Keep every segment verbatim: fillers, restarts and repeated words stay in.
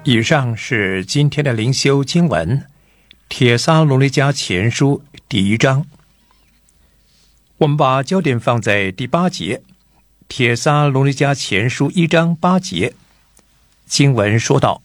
以上是今天的灵修经文，帖撒罗尼迦前书第一章。我们把焦点放在第八节，帖撒罗尼迦前书一章八节，经文说道：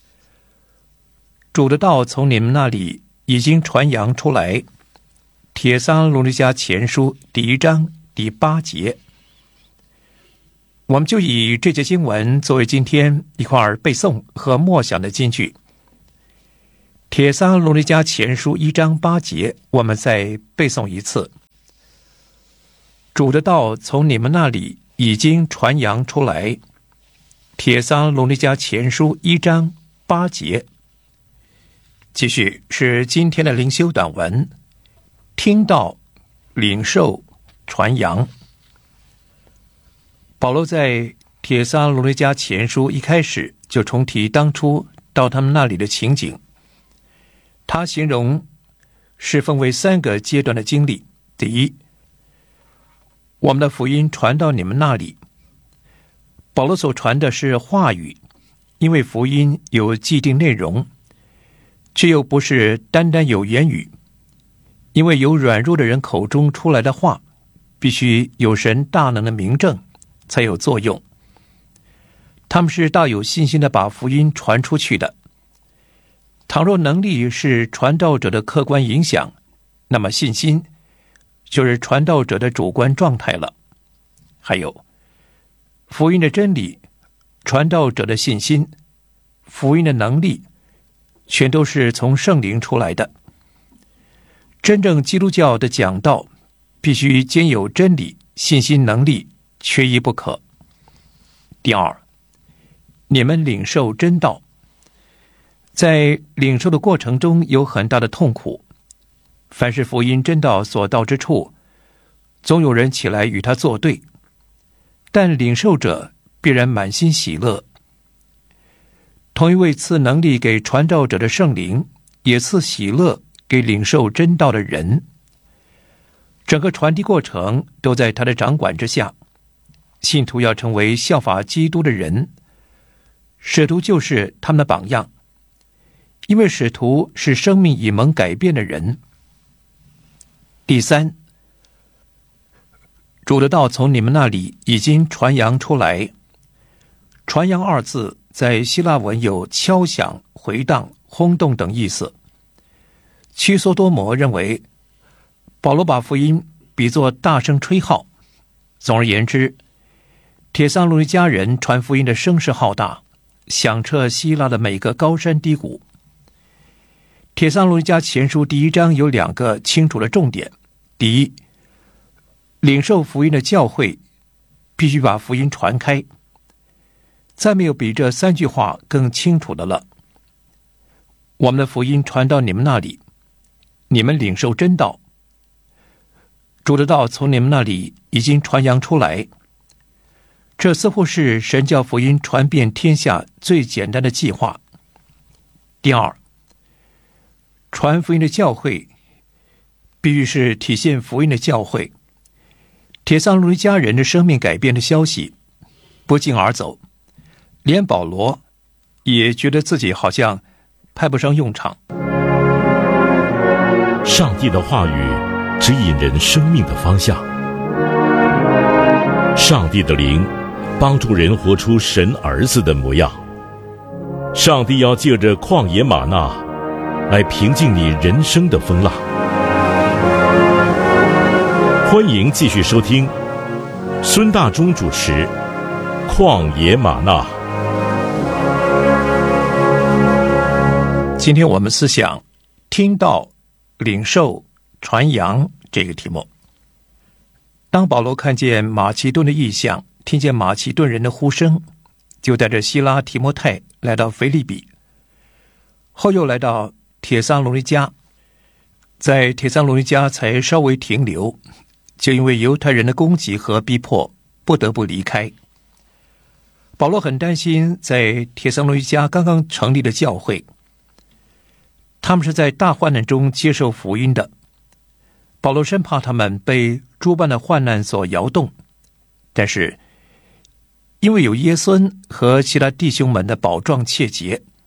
主的道从你们那里已经传扬出来。帖撒罗尼迦前书第一章第八节。我们就以这节经文作为今天一块儿背诵和默想的金句。帖撒罗尼迦前书一章八节，我们再背诵一次。主的道从你们那里已经传扬出来。帖撒罗尼迦前书一章八节。继续是今天的灵修短文，听道、领受、传扬。保罗在帖撒罗尼迦前书一开始就重提当初到他们那里的情景。他形容是分为三个阶段的经历。第一，我们的福音传到你们那里。保罗所传的是话语，因为福音有既定内容，却又不是单单有言语，因为有软弱的人口中出来的话，必须有神大能的明证才有作用。他们是大有信心的把福音传出去的。倘若能力是传道者的客观影响，那么信心就是传道者的主观状态了。还有福音的真理、传道者的信心、福音的能力，全都是从圣灵出来的。真正基督教的讲道必须兼有真理、信心、能力，缺一不可。第二，你们领受真道。在领受的过程中有很大的痛苦，凡是福音真道所到之处，总有人起来与他作对，但领受者必然满心喜乐。同一位赐能力给传道者的圣灵，也赐喜乐给领受真道的人。整个传递过程都在他的掌管之下。信徒要成为效法基督的人，使徒就是他们的榜样，因为使徒是生命已蒙改变的人。第三，主的道从你们那里已经传扬出来。传扬二字在希腊文有敲响、回荡、轰动等意思。屈梭多摩认为，保罗把福音比作大声吹号。总而言之，帖撒罗尼迦人传福音的声势浩大，响彻希腊的每个高山低谷。帖撒罗尼迦前书第一章有两个清楚的重点。第一，领受福音的教会必须把福音传开。再没有比这三句话更清楚的了。我们的福音传到你们那里，你们领受真道。主的道从你们那里已经传扬出来。这似乎是神教福音传遍天下最简单的计划。第二，传福音的教会必须是体现福音的教会。帖撒罗尼迦人的生命改变的消息不胫而走，连保罗也觉得自己好像派不上用场。 上帝的话语指引人生命的方向，上帝的灵帮助人活出神儿子的模样。上帝要借着旷野吗哪来平静你人生的风浪。欢迎继续收听孙大中主持《旷野吗哪》。 今天我们思想听道、领受、传扬这个题目。当保罗看见马其顿的异象，听见马其顿人的呼声，就带着希拉、提摩太来到腓立比，后又来到帖撒罗尼迦。在帖撒罗尼迦才稍微停留，就因为犹太人的攻击和逼迫，不得不离开。保罗很担心在帖撒罗尼迦刚刚成立的教会，他们是在大患难中接受福音的。保罗生怕他们被诸般的患难所摇动，但是因为有耶孙和其他弟兄们的保状切结，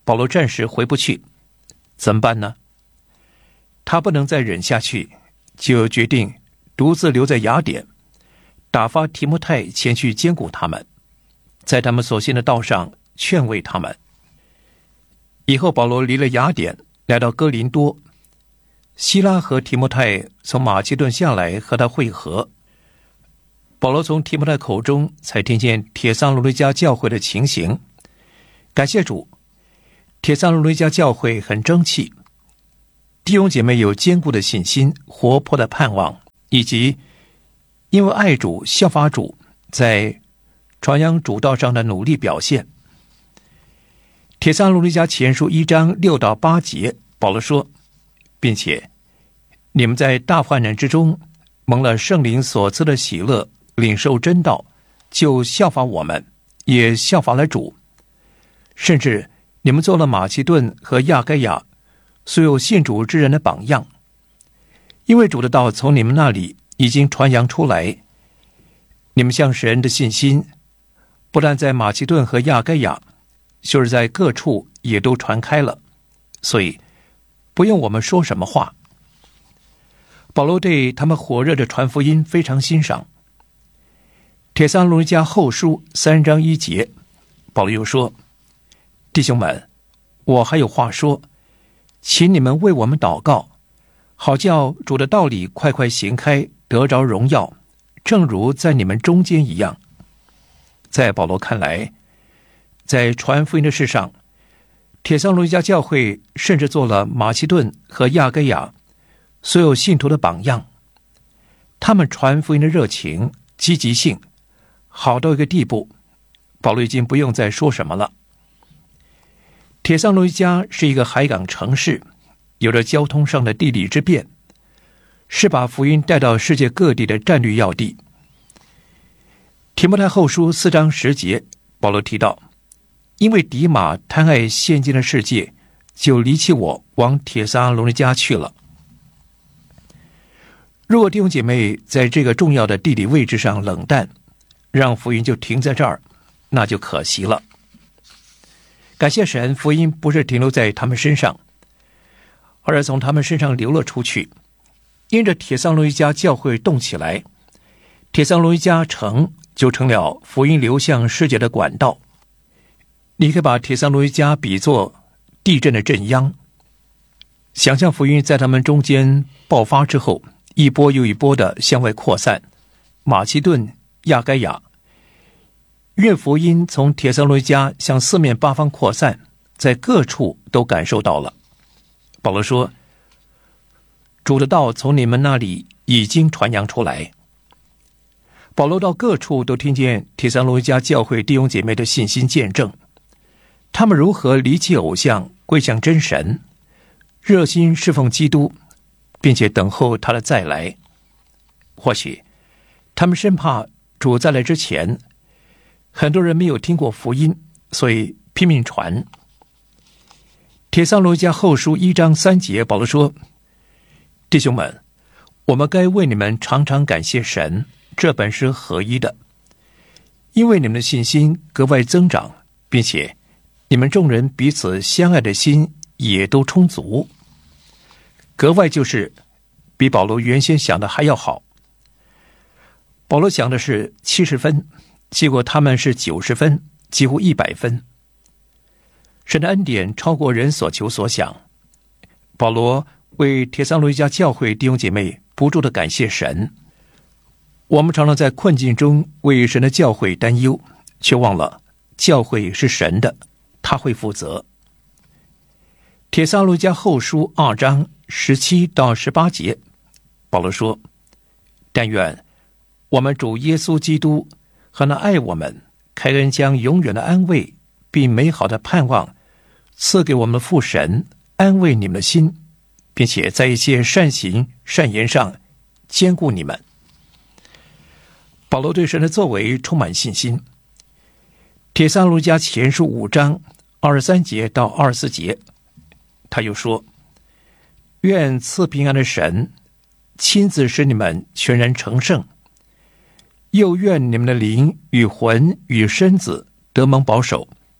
保罗暂时回不去，怎么办呢？他不能再忍下去，就决定独自留在雅典，打发提摩太前去兼顾他们，在他们所信的道上劝慰他们。以后保罗离了雅典，来到哥林多，希拉和提摩太从马其顿下来和他会合。保罗从提摩太口中才听见帖撒罗尼迦教会的情形。感谢主，帖撒罗尼迦教会很争气，弟兄姐妹有坚固的信心、活泼的盼望，以及因为爱主、效法主，在传扬主道上的努力表现。帖撒罗尼迦前书一章六到八节，保罗说，并且你们在大患难之中蒙了圣灵所赐的喜乐，领受真道，就效法我们，也效法了主。甚至你们做了马其顿和亚该亚所有信主之人的榜样，因为主的道从你们那里已经传扬出来，你们向神的信心不但在马其顿和亚该亚，就是在各处也都传开了，所以不用我们说什么话。保罗对他们火热的传福音非常欣赏。帖撒罗尼迦后书三章一节，保罗又说，弟兄们，我还有话说，请你们为我们祷告，好叫主的道理快快行开，得着荣耀，正如在你们中间一样。在保罗看来，在传福音的事上，帖撒罗尼迦教会甚至做了马其顿和亚该亚所有信徒的榜样。他们传福音的热情、积极性好到一个地步，保罗已经不用再说什么了。帖撒罗尼迦是一个海港城市，有着交通上的地理之便，是把福音带到世界各地的战略要地。提摩太后书四章十节，保罗提到，因为迪马贪爱现今的世界，就离弃我，往帖撒罗尼迦去了。如果弟兄姐妹在这个重要的地理位置上冷淡，让福音就停在这儿，那就可惜了。感谢神，福音不是停留在他们身上，而是从他们身上流了出去。因着帖撒罗尼迦教会动起来，帖撒罗尼迦城就成了福音流向世界的管道。你可以把帖撒罗尼迦比作地震的震央，想象福音在他们中间爆发之后，一波又一波的向外扩散。马其顿、亚该亚，愿福音从帖撒罗尼迦向四面八方扩散，在各处都感受到了。保罗说，主的道从你们那里已经传扬出来。保罗到各处都听见帖撒罗尼迦教会弟兄姐妹的信心见证，他们如何离弃偶像，归向真神，热心侍奉基督，并且等候他的再来。或许他们生怕主再来之前，很多人没有听过福音，所以拼命传。帖撒罗尼迦后书一章三节，保罗说，弟兄们，我们该为你们常常感谢神，这本是合一的，因为你们的信心格外增长，并且你们众人彼此相爱的心也都充足。格外就是比保罗原先想的还要好。保罗想的是七十分，结果他们是九十分，几乎一百分。神的恩典超过人所求所想。保罗为帖撒罗尼迦教会弟兄姐妹不住的感谢神。我们常常在困境中为神的教会担忧，却忘了教会是神的，他会负责。帖撒罗尼迦后书二章十七到十八节，保罗说，但愿我们主耶稣基督和那爱我们、开恩将永远的安慰并美好的盼望赐给我们的父神，安慰你们的心，并且在一切善行善言上坚固你们。保罗对神的作为充满信心。帖撒罗尼迦前书五章二十三节到二十四节，他又说，愿赐平安的神亲自使你们全然成圣，又愿你们的灵与魂与身子得蒙保守，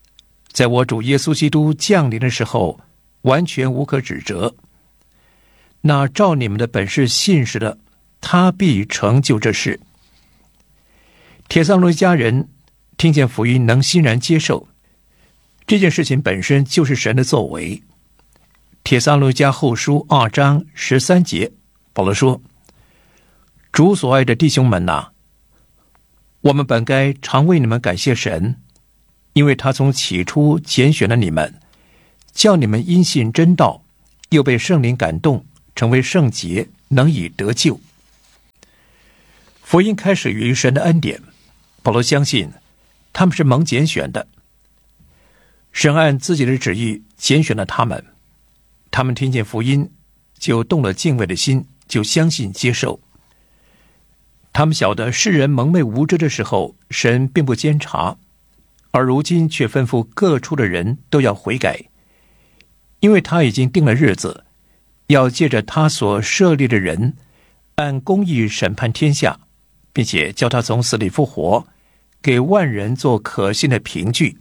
在我主耶稣基督降临的时候，完全无可指责。那照你们的本事信实的，他必成就这事。帖撒罗尼迦人听见福音能欣然接受，这件事情本身就是神的作为。帖撒罗尼迦后书二章十三节，保罗说：主所爱的弟兄们哪，我们本该常为你们感谢神，因为他从起初拣选了你们，叫你们因信真道，又被圣灵感动，成为圣洁，能以得救。福音开始于神的恩典，保罗相信他们是蒙拣选的，神按自己的旨意拣选了他们，他们听见福音就动了敬畏的心，就相信接受。他们晓得世人蒙昧无知的时候，神并不监察，而如今却吩咐各处的人都要悔改，因为他已经定了日子，要借着他所设立的人，按公义审判天下，并且叫他从死里复活，给万人做可信的凭据。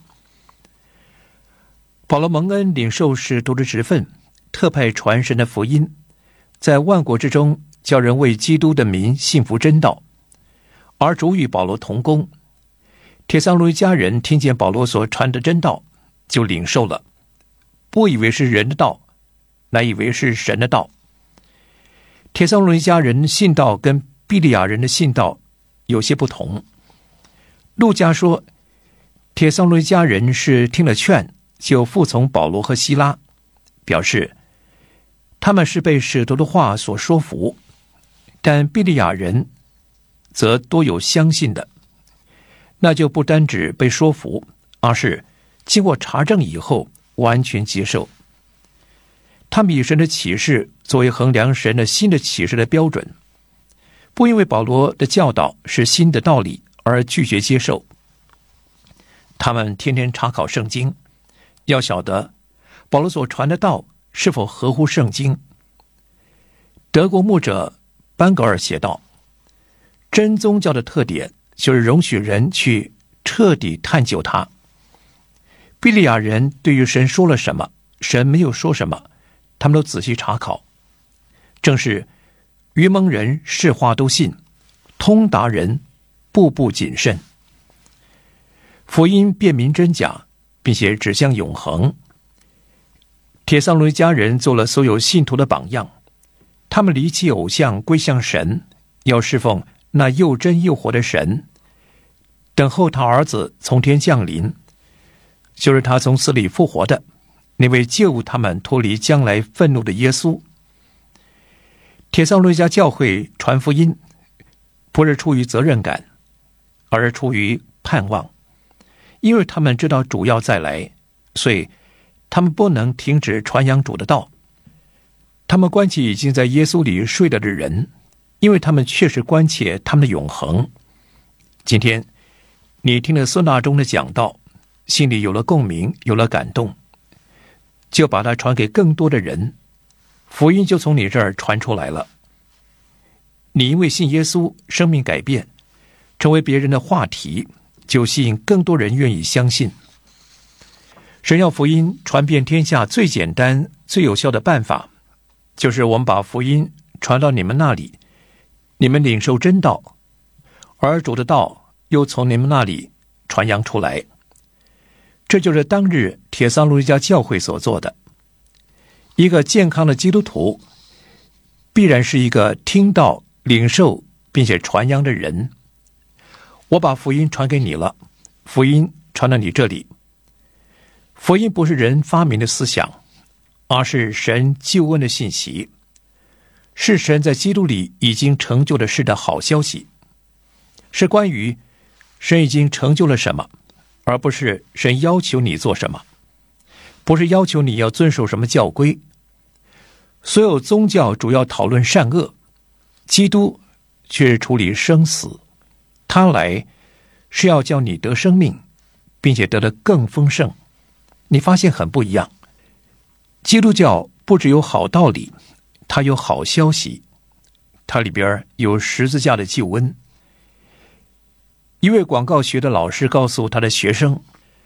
保罗蒙恩领受使徒的职分，特派传神的福音，在万国之中叫人为基督的名信服真道，而主与保罗同工。帖撒罗尼迦人听见保罗所传的真道，就领受了，不以为是人的道，乃以为是神的道。帖撒罗尼迦人信道跟庇利亚人的信道有些不同。路加说，帖撒罗尼迦人是听了劝就服从保罗和希拉，表示他们是被使徒的话所说服，但庇利亚人则多有相信的，那就不单指被说服，而是经过查证以后完全接受。他们以神的启示作为衡量神的新的启示的标准，不因为保罗的教导是新的道理而拒绝接受。他们天天查考圣经，要晓得保罗所传的道是否合乎圣经。德国牧者班格尔写道，真宗教的特点就是容许人去彻底探究它。庇利亚人对于神说了什么，神没有说什么，他们都仔细查考。正是愚蒙人是话都信，通达人步步谨慎。福音辨明真假，并且指向永恒。帖撒罗尼迦人做了所有信徒的榜样，他们离弃偶像，归向神，要侍奉那又真又活的神，等候他儿子从天降临，就是他从死里复活的那位救他们脱离将来愤怒的耶稣。帖撒罗尼迦教会传福音，不是出于责任感，而是出于盼望，因为他们知道主要再来，所以他们不能停止传扬主的道。他们关切已经在耶稣里睡了的人，因为他们确实关切他们的永恒。今天你听了孙大中的讲道，心里有了共鸣，有了感动，就把它传给更多的人，福音就从你这儿传出来了。你因为信耶稣，生命改变，成为别人的话题，就吸引更多人愿意相信。神要福音传遍天下最简单最有效的办法，就是我们把福音传到你们那里，你们领受真道，而主的道又从你们那里传扬出来。这就是当日帖撒罗尼迦教会所做的。一个健康的基督徒必然是一个听到、领受并且传扬的人。我把福音传给你了，福音传到你这里。福音不是人发明的思想，而是神救恩的信息，是神在基督里已经成就的事的好消息，是关于神已经成就了什么，而不是神要求你做什么，不是要求你要遵守什么教规。所有宗教主要讨论善恶，基督却是处理生死。他来是要叫你得生命，并且得得更丰盛。你发现很不一样。基督教不只有好道理，它有好消息，它里边有十字架的救恩。一位广告学的老师告诉他的学生，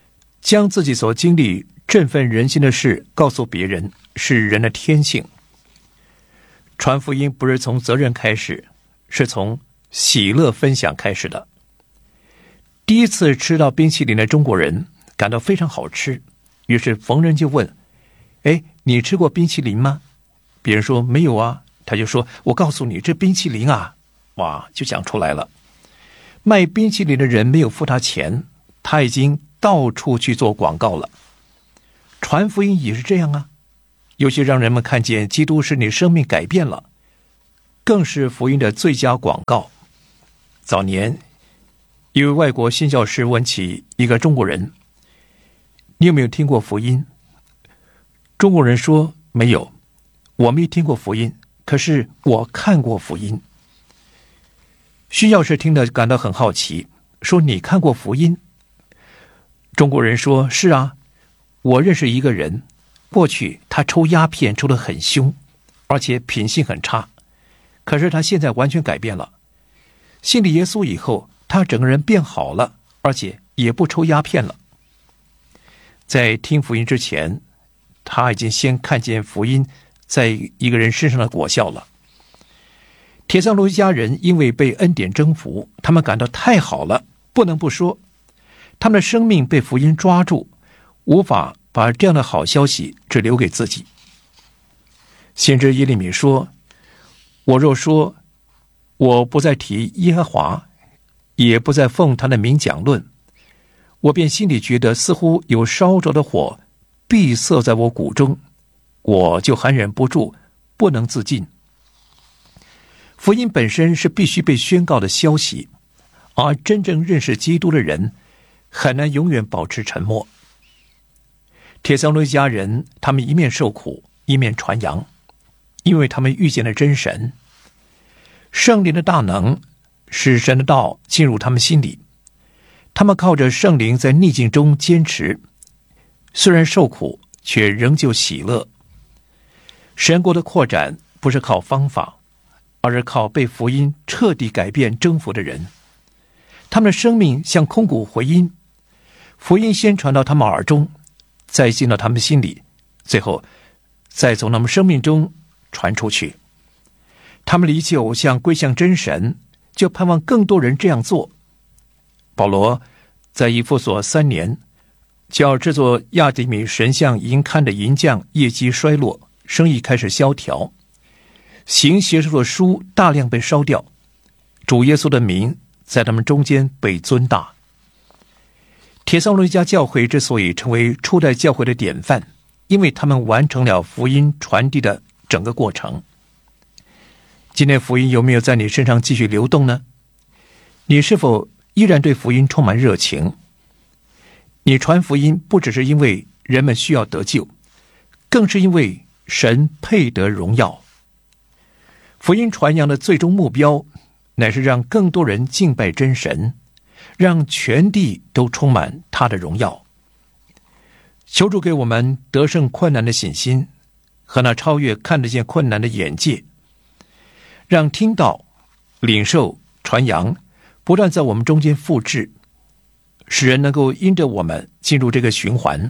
将自己所经历振奋人心的事告诉别人，是人的天性。传福音不是从责任开始，是从喜乐分享开始的。第一次吃到冰淇淋的中国人感到非常好吃，于是逢人就问：哎，你吃过冰淇淋吗？别人说没有啊，他就说：我告诉你，这冰淇淋啊，哇，就讲出来了。卖冰淇淋的人没有付他钱，他已经到处去做广告了。传福音也是这样啊，尤其让人们看见基督使你生命改变了，更是福音的最佳广告。早年一位外国宣教士问起一个中国人：你有没有听过福音？中国人说：没有，我没听过福音，可是我看过福音。宣教士听得感到很好奇，说：你看过福音？中国人说：是啊，我认识一个人，过去他抽鸦片抽得很凶，而且品性很差，可是他现在完全改变了。信了耶稣以后，他整个人变好了，而且也不抽鸦片了。在听福音之前，他已经先看见福音在一个人身上的果效了。帖撒罗尼迦人因为被恩典征服，他们感到太好了，不能不说，他们的生命被福音抓住，无法把这样的好消息只留给自己。先知耶利米说：我若说我不再提耶和华，也不再奉他的名讲论，我便心里觉得似乎有烧着的火闭塞在我骨中，我就含忍不住，不能自禁。福音本身是必须被宣告的消息，而真正认识基督的人很难永远保持沉默。帖撒罗尼迦人他们一面受苦，一面传扬，因为他们遇见了真神。圣灵的大能使神的道进入他们心里，他们靠着圣灵在逆境中坚持，虽然受苦，却仍旧喜乐。神国的扩展不是靠方法，而是靠被福音彻底改变征服的人。他们的生命像空谷回音，福音先传到他们耳中，再进到他们心里，最后再从他们生命中传出去。他们离弃偶像，归向真神，就盼望更多人这样做。保罗在以弗所三年，叫制作亚底米神像银龛的银匠业绩衰落，生意开始萧条，行邪术的书大量被烧掉，主耶稣的名在他们中间被尊大。帖撒罗尼迦教会之所以成为初代教会的典范，因为他们完成了福音传递的整个过程。今天福音有没有在你身上继续流动呢？你是否依然对福音充满热情？你传福音不只是因为人们需要得救，更是因为神配得荣耀。福音传扬的最终目标乃是让更多人敬拜真神，让全地都充满他的荣耀。求主给我们得胜困难的信心和那超越看得见困难的眼界，让听到、领受、传扬不断在我们中间复制，使人能够因着我们进入这个循环。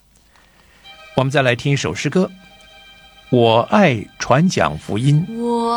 我们再来听一首诗歌，我爱传讲福音。 我